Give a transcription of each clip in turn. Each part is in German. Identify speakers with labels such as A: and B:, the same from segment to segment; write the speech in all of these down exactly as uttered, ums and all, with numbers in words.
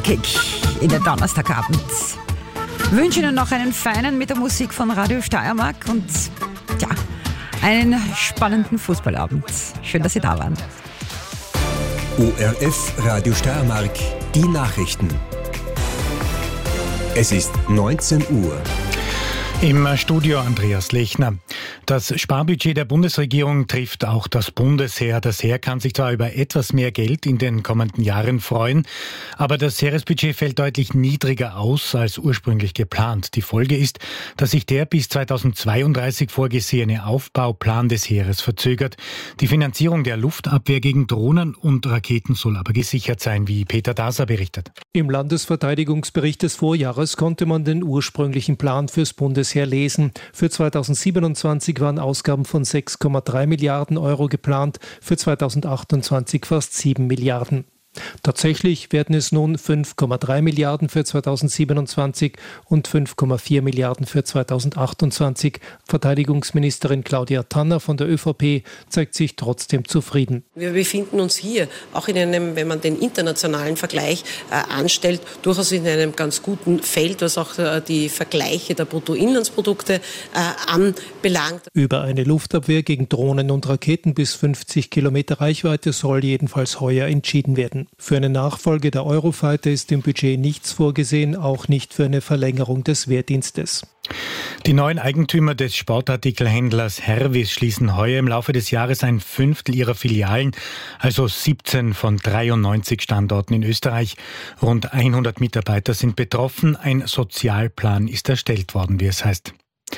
A: knackig in den Donnerstagabend. Ich wünsche Ihnen noch einen feinen mit der Musik von Radio Steiermark und ja, einen spannenden Fußballabend. Schön, dass Sie da waren.
B: O R F Radio Steiermark, die Nachrichten. Es ist neunzehn Uhr.
C: Im Studio Andreas Lechner. Das Sparbudget der Bundesregierung trifft auch das Bundesheer. Das Heer kann sich zwar über etwas mehr Geld in den kommenden Jahren freuen, aber das Heeresbudget fällt deutlich niedriger aus als ursprünglich geplant. Die Folge ist, dass sich der bis zweitausendzweiunddreißig vorgesehene Aufbauplan des Heeres verzögert. Die Finanzierung der Luftabwehr gegen Drohnen und Raketen soll aber gesichert sein, wie Peter Daser berichtet.
D: Im Landesverteidigungsbericht des Vorjahres konnte man den ursprünglichen Plan fürs Bundesheer lesen. Für zweitausendsiebenundzwanzig waren Ausgaben von sechs Komma drei Milliarden Euro geplant, für zweitausendachtundzwanzig fast sieben Milliarden. Tatsächlich werden es nun fünf Komma drei Milliarden für zweitausendsiebenundzwanzig und fünf Komma vier Milliarden für zweitausendachtundzwanzig. Verteidigungsministerin Claudia Tanner von der ÖVP zeigt sich trotzdem zufrieden.
E: Wir befinden uns hier auch in einem, wenn man den internationalen Vergleich äh, anstellt, durchaus in einem ganz guten Feld, was auch äh, die Vergleiche der Bruttoinlandsprodukte äh, anbelangt.
D: Über eine Luftabwehr gegen Drohnen und Raketen bis fünfzig Kilometer Reichweite soll jedenfalls heuer entschieden werden. Für eine Nachfolge der Eurofighter ist im Budget nichts vorgesehen, auch nicht für eine Verlängerung des Wehrdienstes.
C: Die neuen Eigentümer des Sportartikelhändlers Hervis schließen heuer im Laufe des Jahres ein Fünftel ihrer Filialen, also siebzehn von dreiundneunzig Standorten in Österreich. Rund hundert Mitarbeiter sind betroffen. Ein Sozialplan ist erstellt worden, wie es heißt.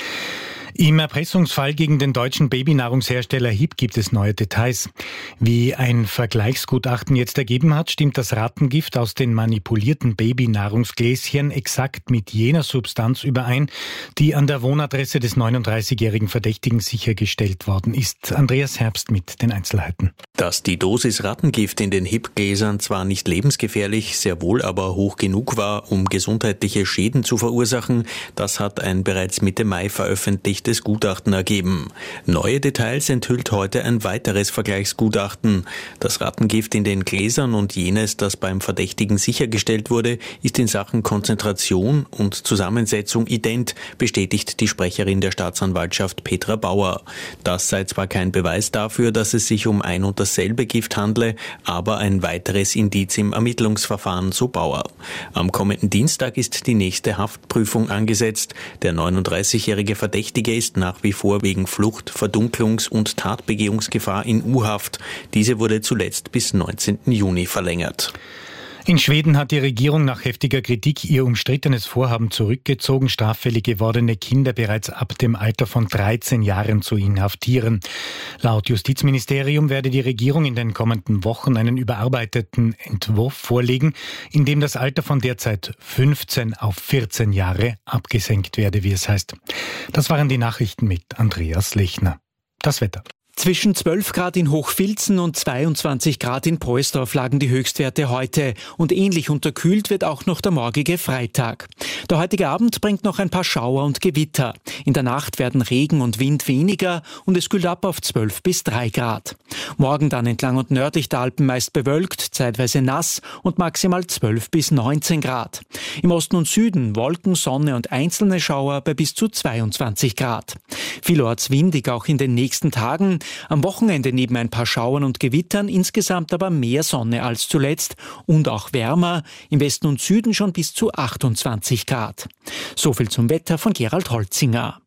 C: Im Erpressungsfall gegen den deutschen Babynahrungshersteller H I P gibt es neue Details. Wie ein Vergleichsgutachten jetzt ergeben hat, stimmt das Rattengift aus den manipulierten Babynahrungsgläschen exakt mit jener Substanz überein, die an der Wohnadresse des neununddreißigjährigen Verdächtigen sichergestellt worden ist. Andreas Herbst mit den Einzelheiten.
F: Dass die Dosis Rattengift in den H I P-Gläsern zwar nicht lebensgefährlich, sehr wohl aber hoch genug war, um gesundheitliche Schäden zu verursachen, das hat ein bereits Mitte Mai veröffentlichtes Gutachten ergeben. Neue Details enthüllt heute ein weiteres Vergleichsgutachten. Das Rattengift in den Gläsern und jenes, das beim Verdächtigen sichergestellt wurde, ist in Sachen Konzentration und Zusammensetzung ident, bestätigt die Sprecherin der Staatsanwaltschaft Petra Bauer. Das sei zwar kein Beweis dafür, dass es sich um ein und dasselbe Gift handle, aber ein weiteres Indiz im Ermittlungsverfahren, so Bauer. Am kommenden Dienstag ist die nächste Haftprüfung angesetzt. Der neununddreißigjährige Verdächtige ist nach wie vor wegen Flucht, Verdunklungs- und Tatbegehungsgefahr in U-Haft. Diese wurde zuletzt bis neunzehnten Juni verlängert.
C: In Schweden hat die Regierung nach heftiger Kritik ihr umstrittenes Vorhaben zurückgezogen, straffällig gewordene Kinder bereits ab dem Alter von dreizehn Jahren zu inhaftieren. Laut Justizministerium werde die Regierung in den kommenden Wochen einen überarbeiteten Entwurf vorlegen, in dem das Alter von derzeit fünfzehn auf vierzehn Jahre abgesenkt werde, wie es heißt. Das waren die Nachrichten mit Andreas Lechner. Das Wetter.
G: Zwischen zwölf Grad in Hochfilzen und zweiundzwanzig Grad in Poelsdorf lagen die Höchstwerte heute und ähnlich unterkühlt wird auch noch der morgige Freitag. Der heutige Abend bringt noch ein paar Schauer und Gewitter. In der Nacht werden Regen und Wind weniger und es kühlt ab auf zwölf bis drei Grad. Morgen dann entlang und nördlich der Alpen meist bewölkt, zeitweise nass und maximal zwölf bis neunzehn Grad. Im Osten und Süden Wolken, Sonne und einzelne Schauer bei bis zu zweiundzwanzig Grad. Vielorts windig auch in den nächsten Tagen. Am Wochenende neben ein paar Schauern und Gewittern insgesamt aber mehr Sonne als zuletzt und auch wärmer, im Westen und Süden schon bis zu achtundzwanzig Grad. So viel zum Wetter von Gerald Holzinger.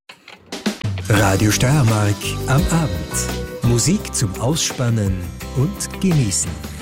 B: Radio Steiermark am Abend. Musik zum Ausspannen und Genießen.